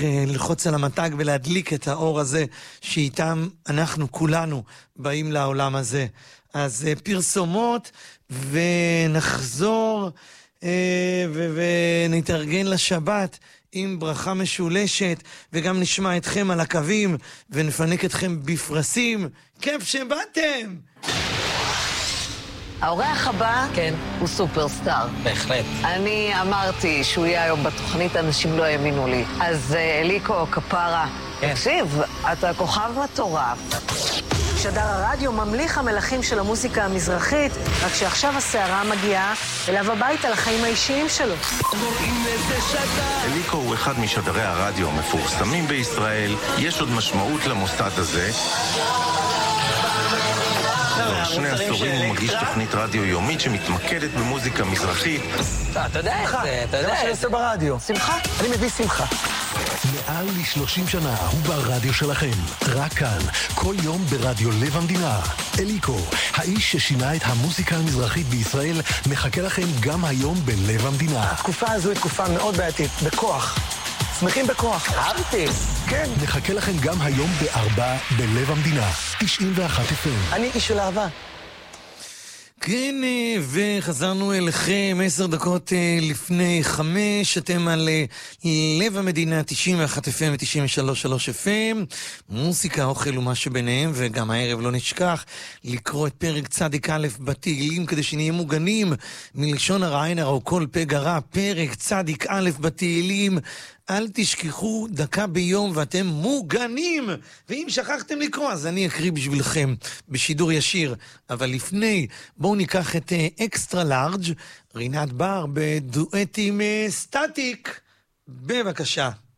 ללחוץ על המתג ולהדליק את האור הזה, שאיתם אנחנו כולנו באים לעולם הזה. אז פרסומות, ונחזור ונתארגן לשבת עם ברכה משולשת, וגם נשמע אתכם על הקווים, ונפנק אתכם בפרסים. כיף שבאתם! האורח הבא הוא סופרסטאר. בהחלט. אני אמרתי שהוא יהיה היום בתוכנית, אנשים לא האמינו לי. אז אליקו, כפרה, תקשיב, אתה כוכב מטורף. שדר הרדיו ממליך המלכים של המוזיקה המזרחית, רק שעכשיו הסערה מגיעה אליו הביתה לחיים האישיים שלו. אליקו הוא אחד משדרי הרדיו המפורסמים בישראל. יש עוד משמעות למוסד הזה. כבר 2 עשורים הוא מגיש תוכנית רדיו יומית שמתמקדת במוזיקה מזרחית. אתה יודע את זה, אתה יודע. זה מה שאני עושה ברדיו. שמחה? אני מביא שמחה. מעל ל-30 שנה הוא ברדיו שלכם. רק כאן, כל יום ברדיו לב המדינה. אליקו, האיש ששינה את המוזיקה המזרחית בישראל, מחכה לכם גם היום בלב המדינה. התקופה הזו היא תקופה מאוד בעייתית, בכוח. שמחים בכוח. אהבתי. כן. מחכה לכם גם היום ב-4 בלב המדינה. 91 FM. אני איש של אהבה. כן, וחזרנו אליכם 10 דקות לפני 5, אתם על לב המדינה 91 FM ו-93 FM, מוסיקה, אוכל ומה שביניהם, וגם הערב לא נשכח לקרוא את פרק צדיק א' בתהילים כדי שנהיה מוגנים מלשון הרע עין הרע וכל פגע רע. פרק צדיק א' בתהילים, אל תשכחו דקה ביום ואתם מוגנים. ואם שכחתם לקרוא אז אני אקריא בשבילכם בשידור ישיר, אבל לפני בואו ניקח את אקסטרה לארג' רינת בר בדואט עם סטטיק. בבקשה.